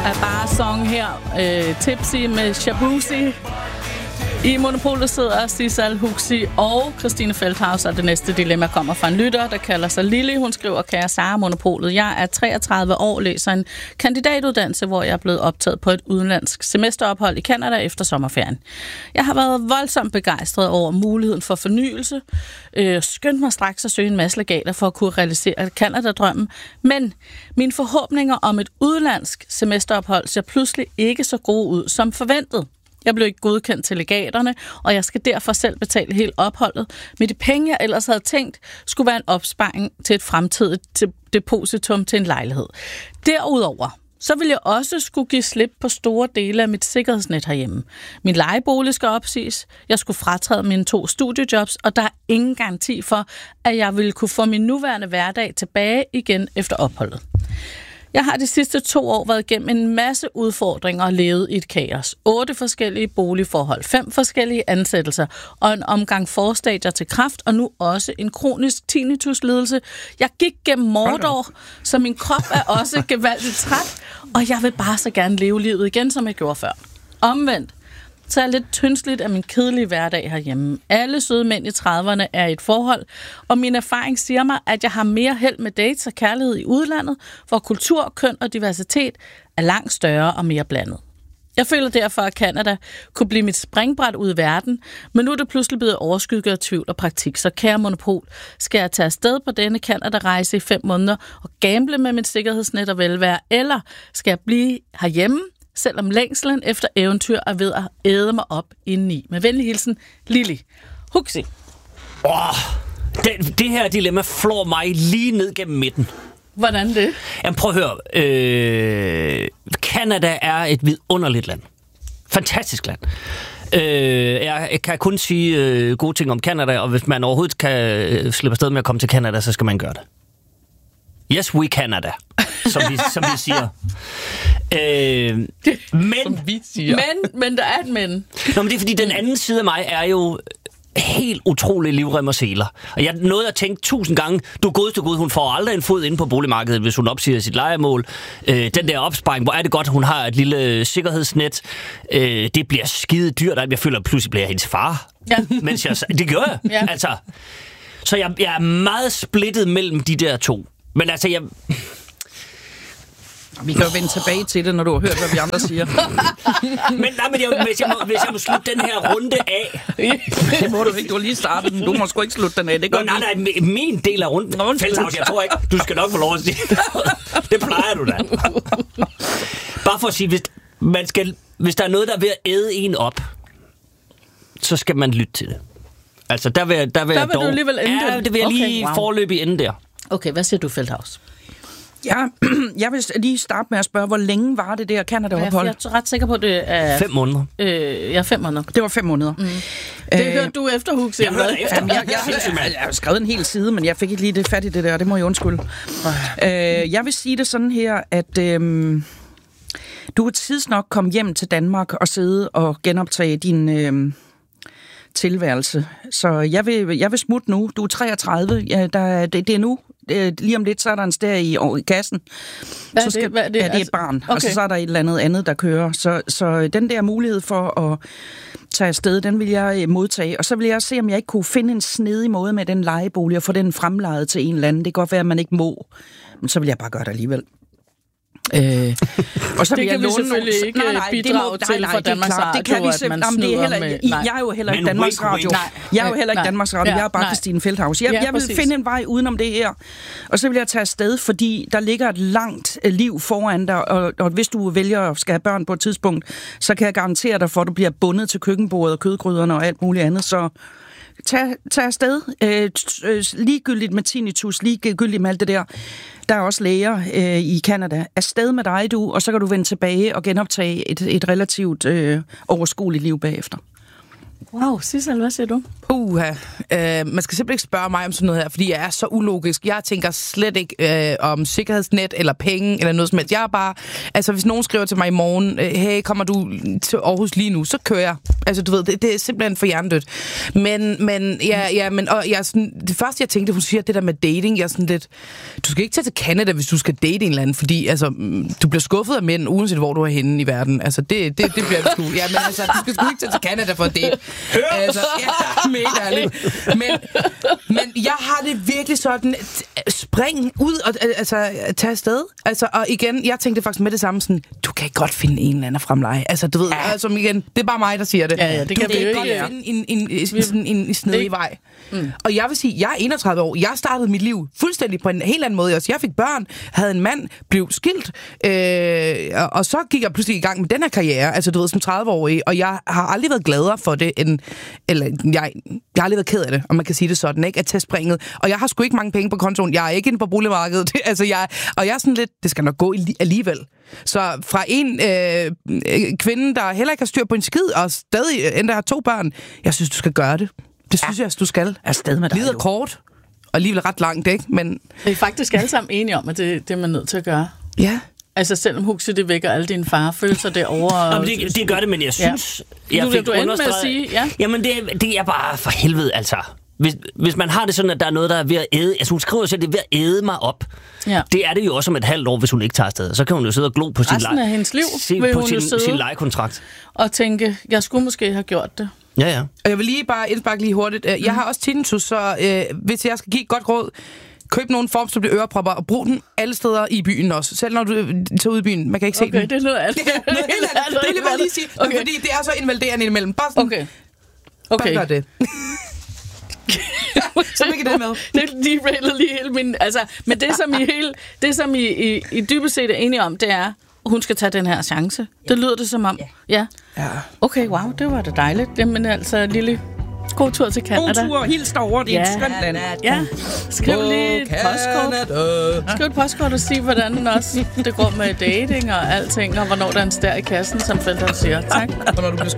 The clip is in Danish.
Song her. Tipsy med Shabuzi. I Monopolet sidder Sissal Huxi og Christine Feldhaus, og det næste dilemma kommer fra en lytter, der kalder sig Lili. Hun skriver, kære Sara Monopolet, jeg er 33 år, læser en kandidatuddannelse, hvor jeg er blevet optaget på et udenlandsk semesterophold i Canada efter sommerferien. Jeg har været voldsomt begejstret over muligheden for fornyelse, skyndt mig straks at søge en masse legater for at kunne realisere Canada-drømmen, men mine forhåbninger om et udenlandsk semesterophold ser pludselig ikke så gode ud som forventet. Jeg blev ikke godkendt til legaterne, og jeg skal derfor selv betale helt opholdet. Men de penge, jeg ellers havde tænkt, skulle være en opsparing til et fremtidigt depositum til en lejlighed. Derudover, så vil jeg også skulle give slip på store dele af mit sikkerhedsnet herhjemme. Min lejebolig skal opsiges, jeg skulle fratræde mine 2 studiejobs, og der er ingen garanti for, at jeg ville kunne få min nuværende hverdag tilbage igen efter opholdet. Jeg har de sidste 2 år været igennem en masse udfordringer og levet i et kaos. 8 forskellige boligforhold, 5 forskellige ansættelser og en omgang forstadier til kræft, og nu også en kronisk tinnitus-lidelse. Jeg gik gennem Mordor, så min krop er også gevaldigt træt, og jeg vil bare så gerne leve livet igen, som jeg gjorde før. Omvendt, så er lidt tyndsligt af min kedelige hverdag herhjemme. Alle søde mænd i 30'erne er i et forhold, og min erfaring siger mig, at jeg har mere held med dates og kærlighed i udlandet, hvor kultur, køn og diversitet er langt større og mere blandet. Jeg føler derfor, at Canada kunne blive mit springbræt ud i verden, men nu er det pludselig blevet overskygget af tvivl og praktik, så kære Monopol, skal jeg tage afsted på denne Canada-rejse i 5 måneder og gamble med mit sikkerhedsnet og velvære, eller skal jeg blive herhjemme, selvom længslen efter eventyr er ved at æde mig op indeni. Med venlig hilsen, Lili Huxi. Det her dilemma flår mig lige ned gennem midten. Hvordan det? Jamen prøv at høre. Canada er et vidunderligt land. Fantastisk land. Jeg kan kun sige gode ting om Canada, og hvis man overhovedet kan slippe afsted med at komme til Canada, så skal man gøre det. Yes, we Canada, som vi siger. Men der er et men. Nå, men det er fordi, den anden side af mig er jo helt utrolig livrem og seler. Og jeg nåede at tænke 1000 gange, du er god, hun får aldrig en fod inde på boligmarkedet, hvis hun opsiger sit lejemål. Den der opsparing, hvor er det godt, hun har et lille sikkerhedsnet. Det bliver skide dyrt, jeg føler, at pludselig bliver jeg hendes far. Ja. Det gør jeg. Ja. Altså, så jeg er meget splittet mellem de der to. Men altså, vi kan jo vende tilbage til det, når du har hørt, hvad vi andre siger. Hvis jeg må slutte den her runde af... Det må du ikke. Du har lige startet den. Du må sgu ikke slutte den af. Det går nej, min del af runden. Feldhaus, jeg tror ikke, du skal nok få lov at sige det. plejer du da. Bare for at sige, hvis der er noget, der er ved at æde en op, så skal man lytte til det. Altså, der vil du alligevel ende den. Ja, det vil jeg lige forløbig ende der. Okay, hvad siger du, Feldhaus? Ja, jeg vil lige starte med at spørge, hvor længe var det der Canada-ophold? Jeg er ret sikker på, det er... 5 måneder. 5 måneder. Det var 5 måneder. Mm. Det hørte du efter, Huxi. Jeg har skrevet en hel side, men jeg fik ikke lige det fat i det der. Det må jeg undskylde. Jeg vil sige det sådan her, at du er tidsnok komme hjem til Danmark og sidde og genoptage din... tilværelse. Så jeg vil smutte nu. Du er 33. Ja, det er nu. Lige om lidt, så er der en stær i kassen. Hvad er det? Det er et barn. Okay. Og så er der et eller andet, der kører. Så den der mulighed for at tage afsted, den vil jeg modtage. Og så vil jeg se, om jeg ikke kunne finde en snedig måde med den lejebolig og få den fremlejet til en eller anden. Det kan godt være, at man ikke må. Men så vil jeg bare gøre det alligevel. Og så det kan vi selvfølgelig ikke bidrage til for Danmarks Radio, at man snyder med... Jeg er jo heller ikke Danmarks Radio. Jeg er jo heller ikke Danmarks Radio. Jeg er bare Christine Feldhaus. Jeg vil finde en vej udenom det her. Og så vil jeg tage afsted, fordi der ligger et langt liv foran dig, og hvis du vælger at skal have børn på et tidspunkt, så kan jeg garantere dig for, at du bliver bundet til køkkenbordet og kødgryderne og alt muligt andet. Så tag afsted. Ligegyldigt med tinnitus, ligegyldigt med alt det der. Der er også læger i Canada. Afsted med dig, og så kan du vende tilbage og genoptage et relativt overskueligt liv bagefter. Wow, Sissel, hvad siger du? Man skal simpelthen ikke spørge mig om sådan noget her, fordi jeg er så ulogisk. Jeg tænker slet ikke om sikkerhedsnet eller penge eller noget som helst. Jeg er bare... Altså, hvis nogen skriver til mig i morgen, hey, kommer du til Aarhus lige nu, så kører jeg. Altså, du ved, det er simpelthen for hjernedødt. Men sådan, det første, jeg tænkte, hun siger det der med dating, jeg er sådan lidt... Du skal ikke tage til Canada, hvis du skal date en eller anden, fordi altså, du bliver skuffet af mænd, uanset hvor du er henne i verden. Altså, det bliver du sgu. Ja, men altså, du skal sgu ikke tage til Canada for at date. Altså, ja, mega ærligt. Men jeg har det virkelig sådan, spring ud og altså, tage afsted. Altså, og igen, jeg tænkte faktisk med det samme sådan, du kan ikke godt finde en eller anden fremleje. Altså, du ved, altså igen, det er bare mig, der siger det. Ja, det kan vi jo ikke. Du kan godt finde en snedig vej. Og jeg vil sige, jeg er 31 år. Jeg startede mit liv fuldstændig på en helt anden måde. Jeg fik børn, havde en mand, blev skilt, og så gik jeg pludselig i gang med den her karriere, altså du ved, som 30-årig, og jeg har aldrig været gladere for det, jeg har aldrig været ked af det, om man kan sige det sådan, ikke? At tage springet. Og jeg har sgu ikke mange penge på kontoen. Jeg er ikke inde på boligmarkedet. Altså, jeg er sådan lidt, det skal nok gå alligevel. Så fra en kvinde, der heller ikke har styr på en skid, og stadig endda har 2 børn, jeg synes, du skal gøre det. Det synes jeg, du skal. Afsted med dig. Livet er kort, og alligevel ret langt, ikke? Men vi er faktisk alle sammen enige om, at det er man nødt til at gøre. ja. Altså selvom Huxi, det vækker alle dine farefølelser derovre. Jamen, det gør det, men jeg synes... Ja. Du endte med at sige, ja. Jamen, det er bare for helvede, altså. Hvis man har det sådan, at der er noget, der er ved at æde... Altså, hun skriver selv, at det er ved at æde mig op. Ja. Det er det jo også om et halvt år, hvis hun ikke tager afsted. Så kan hun jo sidde og glo på resten af hendes liv sin lejekontrakt. Og tænke, jeg skulle måske have gjort det. Ja. Og jeg vil lige bare indsparke lige hurtigt. Jeg har også tinnitus, så hvis jeg skal give et godt råd, køb nogle formstøbte ørepropper og brug den alle steder i byen også. Selv når du tager ud i byen. Man kan ikke se den. Okay, det lyder alt. Det vil jeg lige sige. Okay. Fordi det er så invaliderende imellem. Bare sådan. Okay. Bare gør det. Så fik jeg det med. Det derailede lige hele min... Altså, men det som I dybest set er enige om, det er, hun skal tage den her chance. Det lyder det som om. Ja. Okay, wow, det var da dejligt. Jamen altså, Lille... God tur til Canada. God tur, hils derovre, det er et skønt land. Ja, skriv lige et postkort. Skriv et postkort og sig, hvordan også det går med dating og alting, og hvornår der er en stær i kassen, som Feldthaus siger. Tak.